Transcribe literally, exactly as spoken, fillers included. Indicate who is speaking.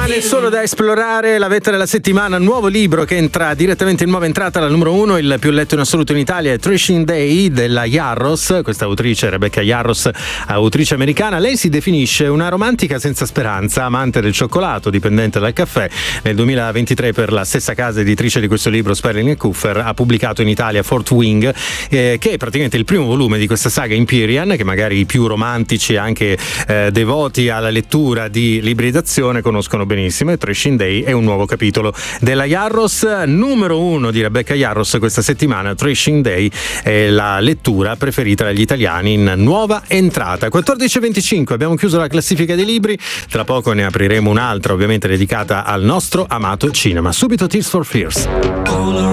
Speaker 1: rimane solo da esplorare la vetta della settimana, nuovo libro che entra direttamente in nuova entrata alla numero uno, il più letto in assoluto in Italia, è Thrashing Day della Yarros. Questa autrice, Rebecca Yarros, autrice americana. Lei si definisce una romantica senza speranza, amante del cioccolato, dipendente dal caffè. Nel duemilaventitré per la stessa casa editrice di questo libro, Sperling e Cuffer, ha pubblicato in Italia Fourth Wing, eh, che è praticamente il primo volume di questa saga Empyrean, che magari i più romantici e anche eh, devoti alla lettura di libri d'azione conoscono benissimo. E Thrashing Day è un nuovo capitolo della Yarros, numero uno di Rebecca Yarros questa settimana. Thrashing Day è la lettura preferita dagli italiani in nuova entrata. quattordici e venticinque, abbiamo chiuso la classifica dei libri, tra poco ne apriremo un'altra ovviamente dedicata al nostro amato cinema. Subito Tears for Fears.